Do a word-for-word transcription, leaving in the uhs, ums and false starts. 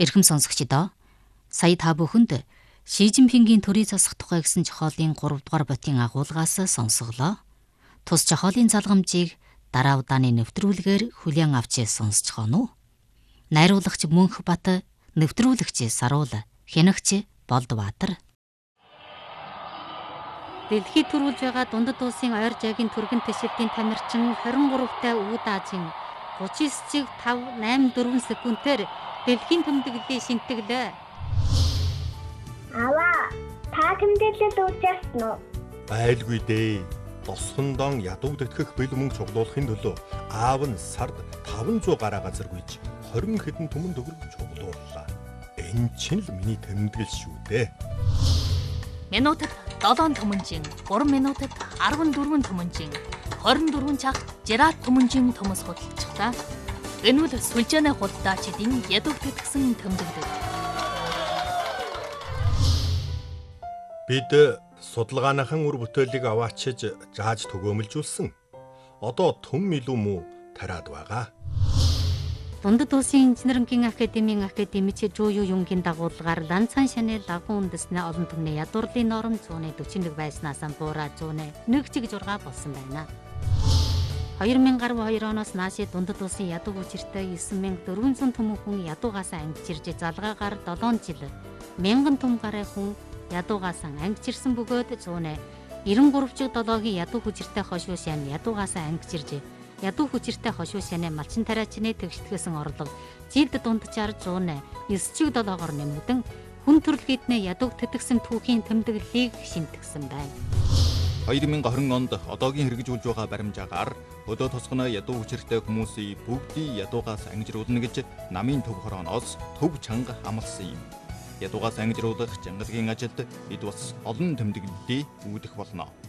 Эрхэм сонсогчдоо, сая та бүхэнд Ши Жинпингийн төрийн засах тухай гэсэн зохиолын гурав дугаар ботын агуулгаас сонсголоо. Тус зохиолын залгамжийг дараа удааны нэвтрүүлгээр хүлээн авч сонсцгоо нү. Найруулагч Мөнх Бат, нэвтрүүлэгч Саруул, хянагч Болдбаатар. Дэлхийд төрүүлж байгаа дундад улсын ойр жаагийн түргэн ташилтын тамирчин хорин гуравтай үүд аажин гучин эсчиг тав найман дөрвөн секундээр дэлхийн тэмдэглэлийг шинтгэлээ. Аваа, та тэмдэглэл үзсэн үү? Байлгүй дээ. Тосхондон ядуу тэтгэх бэл мөнгө цуглуулахын төлөө аав нь сард таван зуун гараа газар гүйж хорин хэдэн түмэн төгрөг цуглууллаа. Энэ чинь л миний тэмдэглэл шүү дээ. Минутад долоон төмөнжин, гурван минутад арван дөрвөн төмөнжин, хорин дөрвөн цагт жират төмөнжин төмөс худалдачихлаа. Энэ бол сүлжээний худалдаачдын ядуу тэтгэсэн тэмдэглэл. Бид судалгааныхан үр бүтээлийг аваачиж зааж төгөөмөлжүүлсэн. Одоо төм илүү мүү тариад байгаа. Дундад улсын инженерингийн академийн академич Жуу Юнгийн дагуулгаар Ланцан шаны лагун үндэснээ олон түмний ядуурлын норм зууны дөрвөн нэг байснаас буураа зууны нэг чиг зургаа болсон байна. две тысячи двадцать два оноос наашид дундад улсын ядуу хүчиртэй девять тысяч четыреста түмэн хүн ядуугаас ангижирж залгаагаар долоон жил мянган түм гаруй хүн ядуугаас ангижирсан бөгөөд зууны девяносто три долоогийн ядуу хүчиртэй хошуу шан ядуугаас ангижирж ядуу хүчиртэй хошуу шаны малчин тариачны тэгштгэсэн орлого жилд дунджаар зууны девять долоогоор нэмэгдэн хүн төрөлхийдний ядууг тэтгсэн түүхийн тэмдэглэлийг шинтгэсэн байна. две тысячи двадцать онд одоогийн хэрэгжүүлж байгаа баримжаагаар өдөө тосгоно ядуу хүчиртэй хүмүүсийг бүгдийг ядуугаас ангижруулна гэж намын төв хорооноос төв чанга амласан юм. Ядуугаас ангижруулах чангалагийн ажилд бид бас олон тэмдэглэлийг үүдэх болно.